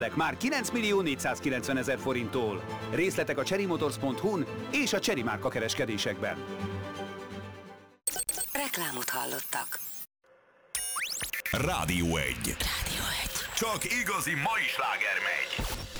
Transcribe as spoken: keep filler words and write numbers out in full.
már kilenc millió négyszázkilencven ezer forinttól. Részletek a chery motors pont hu-n és a Chery márka kereskedésekben. Reklámot hallottak. Rádió egy. Rádió egy. Csak igazi mai sláger megy.